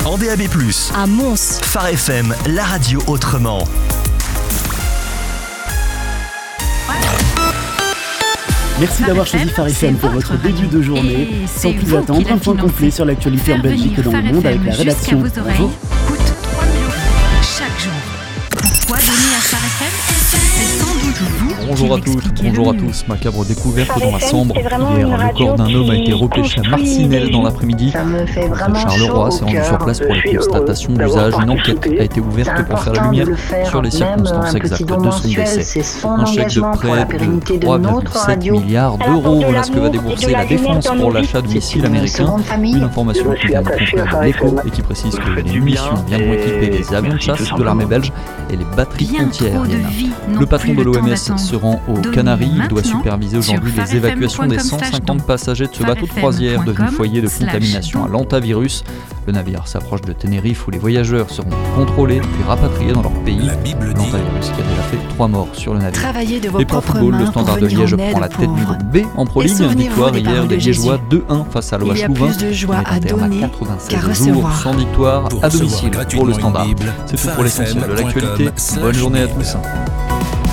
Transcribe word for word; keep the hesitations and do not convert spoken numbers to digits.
en D A B plus. À Mons. Phare F M, la radio autrement. Merci d'avoir choisi Phare F M pour votre début de journée. Sans plus attendre, un point complet sur l'actualité en Belgique et dans le monde avec la rédaction. Bonjour. Coûte trois millions chaque jour. Pourquoi donner à Phare F M ? C'est sans doute vous. Bonjour à toutes, bonjour à tous. Macabre découverte dans la Sambre. Hier, le corps d'un homme a été repêché à Marcinelle dans l'après-midi. Charleroi s'est rendu sur place pour les constatations d'usage. Une enquête a été ouverte pour faire la lumière sur les circonstances exactes de son décès. Un chèque de près de trois virgule sept milliards d'euros. Voilà ce que va débourser la Défense pour l'achat de missiles américains. Une information qui vient de confrère de l'Écho et qui précise que les munitions viendront équiper les avions de chasse de l'armée belge et les batteries anti-aériennes. Le patron de l'O M S se rend aux Canaries. Il doit superviser aujourd'hui les évacuations des cent cinquante passagers de ce bateau de croisière devenu foyer de contamination à l'hantavirus. Le navire s'approche de Tenerife où les voyageurs seront contrôlés puis rapatriés dans leur pays. L'hantavirus qui a déjà fait trois morts sur le navire. Et pour football, le Standard de Liège prend la tête du groupe B en Pro League. Victoire hier des Liégeois deux un face à l'O H Louvain. On est à quatre-vingt-seize jours sans victoire à domicile pour le Standard. C'est tout pour l'essentiel de l'actualité. Bonne journée à tous.